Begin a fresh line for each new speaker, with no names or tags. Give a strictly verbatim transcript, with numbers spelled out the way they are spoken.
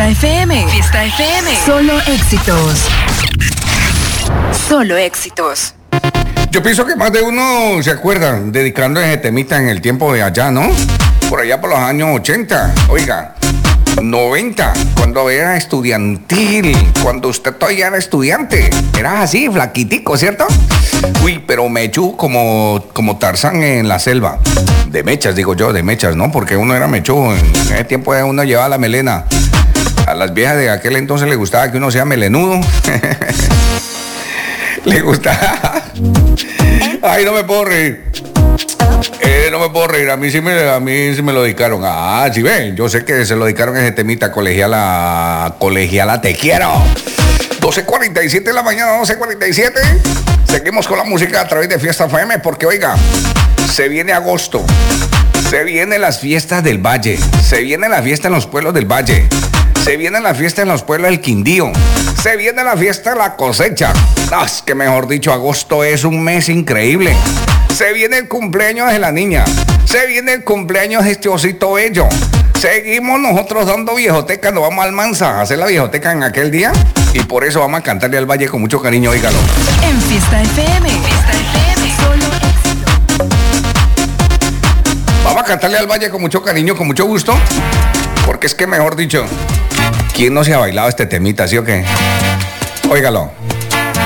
Fiesta F M. Fiesta F M. Solo éxitos. Solo éxitos.
Yo pienso que más de uno se acuerda dedicando ese temita en el tiempo de allá, ¿no? Por allá por los años ochenta, oiga, noventa, cuando era estudiantil, cuando usted todavía era estudiante. Era así, flaquitico, ¿cierto? Uy, pero mechú como, como Tarzán en la selva. De mechas, digo yo, de mechas, ¿no? Porque uno era mechú. En ese tiempo uno llevaba la melena. A las viejas de aquel entonces les gustaba que uno sea melenudo. Le gustaba. Ay, no me puedo reír. Eh, no me puedo reír. A mí sí me, a mí sí me lo dedicaron. Ah, sí ven. Yo sé que se lo dedicaron ese temita. Colegiala, colegiala, te quiero. doce cuarenta y siete de la mañana, doce cuarenta y siete. Seguimos con la música a través de Fiesta F M. Porque, oiga, se viene agosto. Se vienen las fiestas del Valle. Se viene la fiesta en los pueblos del Valle. Se viene la fiesta en los pueblos del Quindío. Se viene la fiesta de la cosecha. No, es que mejor dicho, agosto es un mes increíble. Se viene el cumpleaños de la niña. Se viene el cumpleaños de este osito bello. Seguimos nosotros dando viejoteca. Nos vamos al Mansa a hacer la viejoteca en aquel día. Y por eso vamos a cantarle al Valle con mucho cariño, oígalo.
En Fiesta F M. Fiesta F M. Solo éxito.
Vamos a cantarle al Valle con mucho cariño, con mucho gusto. Porque es que mejor dicho, ¿quién no se ha bailado este temita, sí o qué? Óigalo.